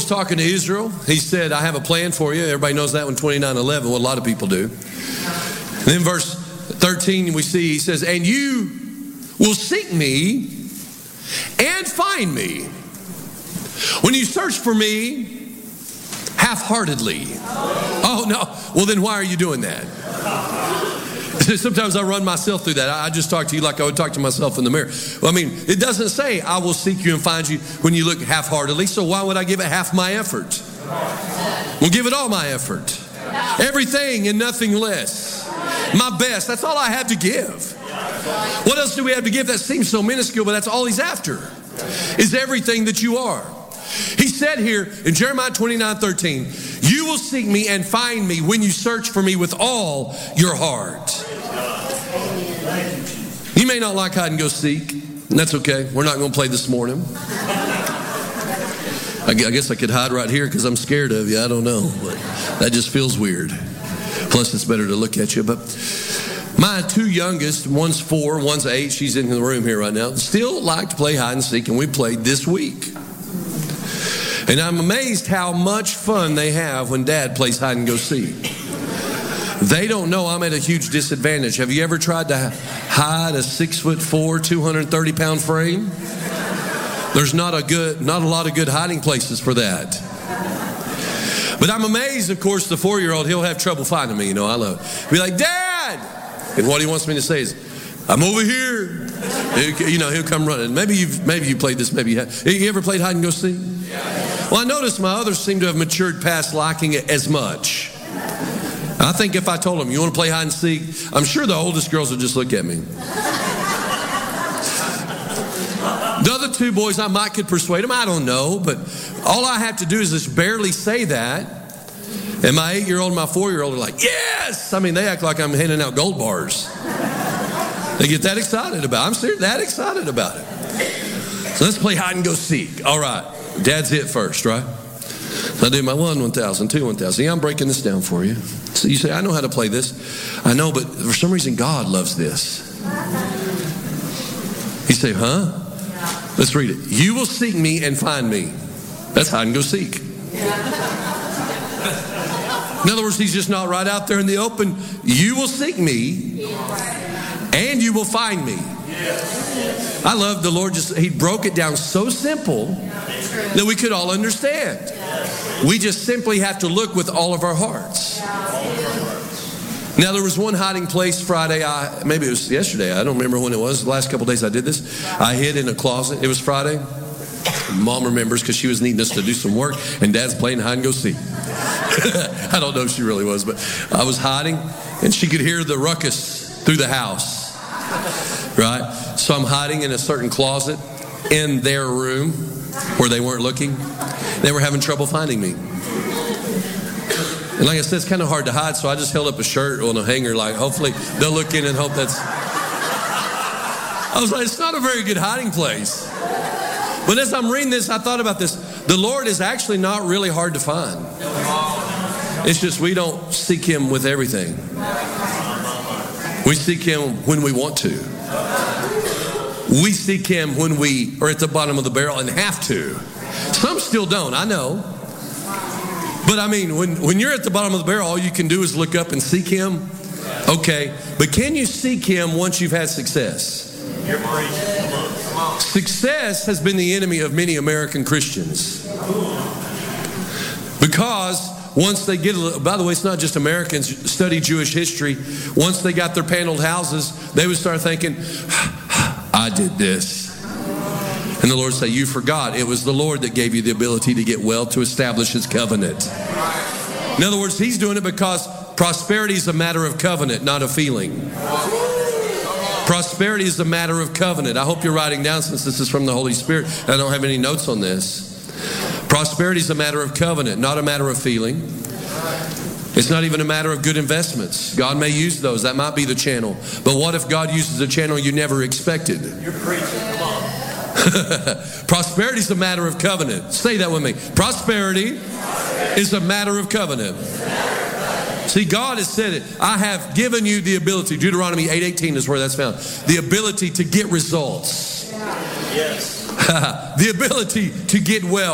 was talking to Israel. He said, I have a plan for you. Everybody knows that one, 29:11, what a lot of people do. And then verse 13, we see, he says, and you will seek me and find me when you search for me half-heartedly. Oh, no. Well, then why are you doing that? Sometimes I run myself through that. I just talk to you like I would talk to myself in the mirror. Well, I mean, it doesn't say I will seek you and find you when you look half-heartedly. So why would I give it half my effort? We'll give it all my effort. Everything and nothing less. My best. That's all I have to give. What else do we have to give? That seems so minuscule, but that's all he's after, is everything that you are. He said here in Jeremiah 29:13, you will seek me and find me when you search for me with all your heart. You may not like hide and go seek, and that's okay. We're not going to play this morning. I guess I could hide right here because I'm scared of you. I don't know, but that just feels weird. Plus, it's better to look at you. But my two youngest, one's 4, one's 8. She's in the room here right now. Still like to play hide and seek, and we played this week. And I'm amazed how much fun they have when Dad plays hide and go seek. They don't know I'm at a huge disadvantage. Have you ever tried to hide a 6'4", 230-pound frame? There's not a lot of good hiding places for that. But I'm amazed, of course, the 4-year-old, he'll have trouble finding me. You know, I love it. Be like, Dad! And what he wants me to say is, I'm over here. You know, he'll come running. Maybe you played this, maybe you have. You ever played hide and go seek? Well, I noticed my others seem to have matured past liking it as much. I think if I told them, you want to play hide and seek? I'm sure the oldest girls would just look at me. The other 2 boys, I might could persuade them. I don't know. But all I have to do is just barely say that. And my 8-year-old and my 4-year-old are like, yes! I mean, they act like I'm handing out gold bars. They get that excited about it. I'm serious, that excited about it. So let's play hide and go seek. All right. Dad's hit first, right? I do my 1,000, 2, 1,000. Yeah, I'm breaking this down for you. So you say, I know how to play this. I know, but for some reason, God loves this. You say, huh? Let's read it. You will seek me and find me. That's hide and go seek. In other words, he's just not right out there in the open. You will seek me and you will find me. I love the Lord. He broke it down so simple that we could all understand. We just simply have to look with all of our hearts. Now, there was one hiding place Friday. Maybe it was yesterday. I don't remember when it was. The last couple of days I did this. I hid in a closet. It was Friday. Mom remembers because she was needing us to do some work, and Dad's playing hide and go seek. I don't know if she really was, but I was hiding, and she could hear the ruckus through the house. Right? So I'm hiding in a certain closet in their room where they weren't looking. They were having trouble finding me. And like I said, it's kind of hard to hide, so I just held up a shirt on a hanger, like, hopefully they'll look in and hope that's... I was like, it's not a very good hiding place. But as I'm reading this, I thought about this. The Lord is actually not really hard to find. It's just we don't seek Him with everything. We seek Him when we want to. We seek Him when we are at the bottom of the barrel and have to. Some still don't, I know. But I mean, when you're at the bottom of the barrel, all you can do is look up and seek Him. Okay, but can you seek Him once you've had success? Success has been the enemy of many American Christians. Because once they get by the way, it's not just Americans, study Jewish history. Once they got their paneled houses, they would start thinking, I did this. And the Lord say, you forgot. It was the Lord that gave you the ability to get wealth, to establish His covenant. In other words, He's doing it because prosperity is a matter of covenant, not a feeling. Prosperity is a matter of covenant. I hope you're writing down, since this is from the Holy Spirit. I don't have any notes on this. Prosperity is a matter of covenant, not a matter of feeling. It's not even a matter of good investments. God may use those. That might be the channel. But what if God uses a channel you never expected? You're preaching. Come on. Prosperity is a matter of covenant. Say that with me. Prosperity is a matter of covenant. See, God has said it. I have given you the ability. Deuteronomy 8:18 is where that's found. The ability to get results. Yes. The ability to get wealth.